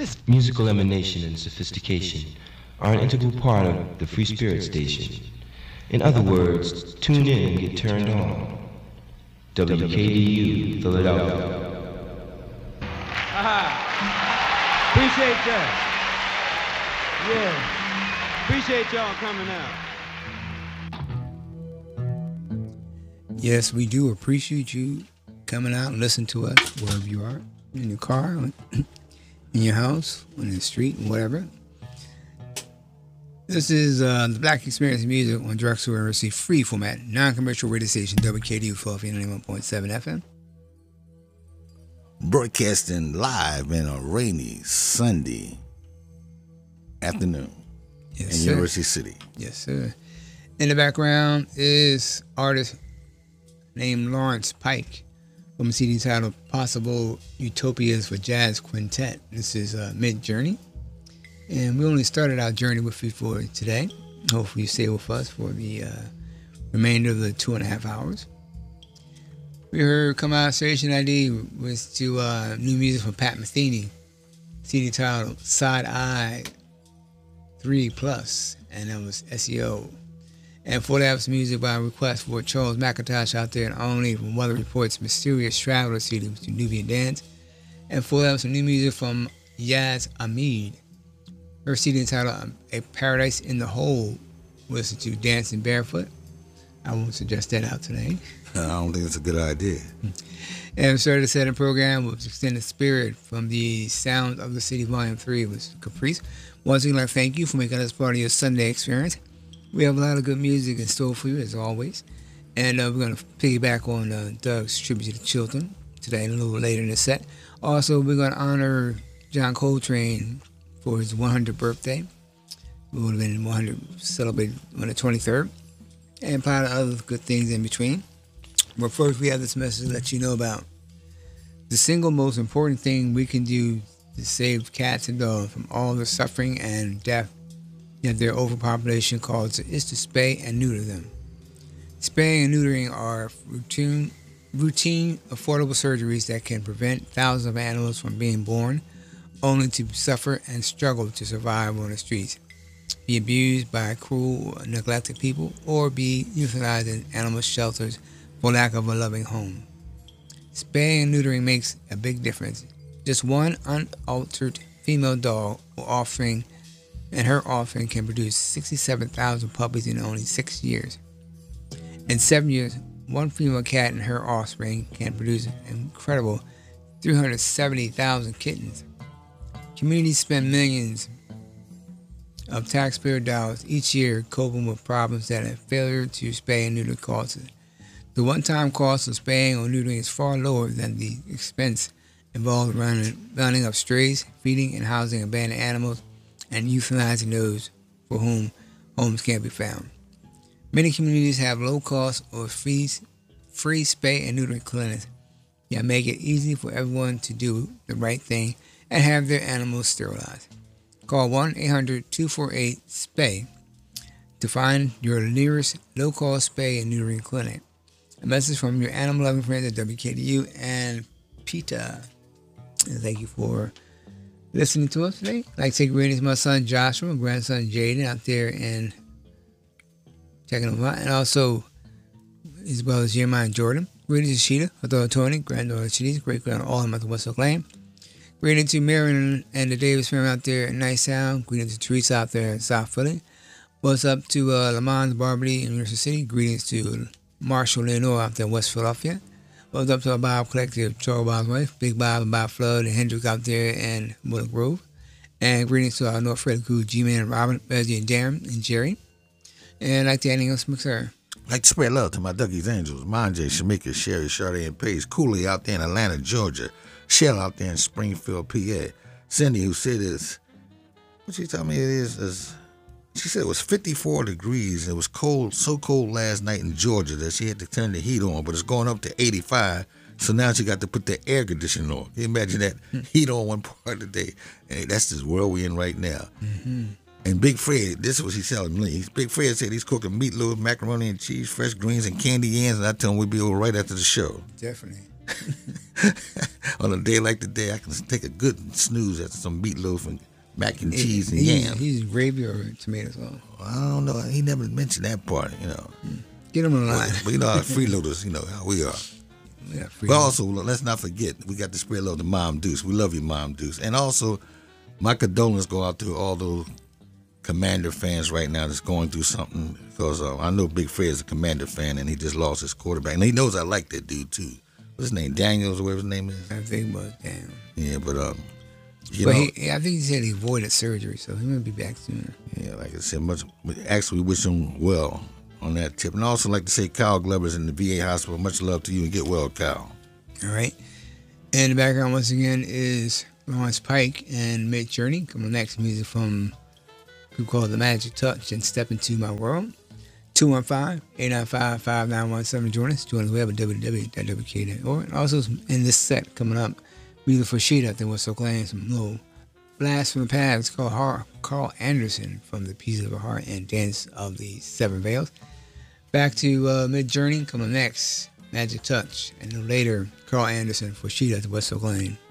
Musical emanation and sophistication are an integral part of the Free Spirit Station. In other words, tune in and get turned on. WKDU, Philadelphia. Appreciate that. Yeah. Appreciate y'all coming out. Yes, we do appreciate you coming out and listening to us wherever you are, in your car, in your house, on the street, whatever. This is the Black Experience Music on Drexel University free format, non-commercial radio station, WKDU Philadelphia 91.7 FM. Broadcasting live in a rainy Sunday afternoon in University City. Yes, sir. In the background is artist named Lawrence Pike from a CD titled Possible Utopias for Jazz Quintet. This is Mid-Journey. And we only started our journey with you for today. Hopefully you stay with us for the remainder of the 2.5 hours. We heard Come Out Station ID was to new music from Pat Metheny, CD titled Side Eye 3 Plus, and that was SEO. And for that was music by request for Charles McIntosh out there and only from Weather Report's Mysterious Traveler CD to Nubian Dance. And for that was some new music from Yaz Ahmed. Her CD entitled A Paradise in the Hole was to Dancing Barefoot. I won't suggest that out today. I don't think it's a good idea. And we started the setting program with Extended Spirit from the Sound of the City Volume 3 with Caprice. Once again, I'd like to thank you for making us part of your Sunday experience. We have a lot of good music in store for you, as always. And we're going to piggyback on Doug's tribute to the children today, a little later in the set. Also, we're going to honor John Coltrane for his 100th birthday. We would have been 100 celebrated on the 23rd. And a lot of other good things in between. But first, we have this message to let you know about the single most important thing we can do to save cats and dogs from all the suffering and death that their overpopulation causes is to spay and neuter them. Spaying and neutering are routine, affordable surgeries that can prevent thousands of animals from being born, only to suffer and struggle to survive on the streets, be abused by cruel, neglected people, or be euthanized in animal shelters for lack of a loving home. Spaying and neutering makes a big difference. Just one unaltered female dog or offspring and her offspring can produce 67,000 puppies in only 6 years. In 7 years, one female cat and her offspring can produce an incredible 370,000 kittens. Communities spend millions of taxpayer dollars each year coping with problems that a failure to spay and neuter causes. The one-time cost of spaying or neutering is far lower than the expense involved rounding up strays, feeding and housing abandoned animals, and euthanizing those for whom homes can't be found. Many communities have low-cost or free spay and neutering clinics that make it easy for everyone to do the right thing and have their animals sterilized. Call 1-800-248-SPAY to find your nearest low-cost spay and neutering clinic. A message from your animal-loving friends at WKDU and PETA. And thank you for listening to us today. I'd like to take greetings to my son Joshua and grandson Jaden out there in checking them out. And also his brothers Jeremiah and Jordan. Greetings to Sheeta, her daughter Tony, granddaughter Chitties, great-grandma all of them at the West Oak Lane. Greetings to Marion and the Davis family out there in Nice Sound. Greetings to Teresa out there in South Philly. What's up to Lamont Barberly in University City. Greetings to Marshall Leonore out there in West Philadelphia. What's up to our Bob Collective, Charles Bob's wife, Big Bob and Bob Flood and Hendrick out there in Willow Grove. And greetings to our North Fred crew, G-Man and Robin, Reggie and Darren and Jerry. And I'd like to anything else, McSir. I'd like to spread love to my Dougie's Angels, Manje, Shamika, Sherry, Sade, and Paige, Cooley out there in Atlanta, Georgia, Shell out there in Springfield, PA, Cindy, who said this, what she told me it is she said it was 54 degrees. It was cold, so cold last night in Georgia that she had to turn the heat on, but it's going up to 85. So now she got to put the air conditioning on. Can you imagine that? Heat on one part of the day. And that's the world we're in right now. Mm-hmm. And Big Fred, this is what he's telling me. Big Fred said he's cooking meatloaf, macaroni and cheese, fresh greens, and candy yams. And I told him we'd be over right after the show. Definitely. On a day like today, I can take a good snooze after some meatloaf and mac and cheese and yam. He's gravy or tomato sauce. I don't know. He never mentioned that part, you know. Get him on the line. But you know how freeloaders, you know how we are. Yeah, But also, let's not forget, we got to spread love to Mom Deuce. We love you, Mom Deuce. And also, my condolences go out to all those Commander fans right now that's going through something. Because I know Big Fred is a Commander fan, and he just lost his quarterback. And he knows I like that dude, too. What's his name? Daniels or whatever his name is? I think it was damn. Yeah, but, you But know. I think he said he avoided surgery, so he might be back sooner. Yeah, like I said, actually wish him well on that tip. And I also like to say Kyle Glover's in the VA hospital. Much love to you and get well, Kyle. All right. In the background, once again, is Lawrence Pike and Mid-Journey. Coming next, music from a group called The Magic Touch and Step Into My World. 215-895-5917. Join us the web at www.wk.org. And also in this set coming up, music for Sheeta. They were so playing some little blast from the past. It's called Carl Anderson from the Pieces of a Heart and Dance of the Seven Veils. Back to Mid-Journey coming next, Magic Touch. And then later, Carl Anderson for Sheeta at the West Oak Lane.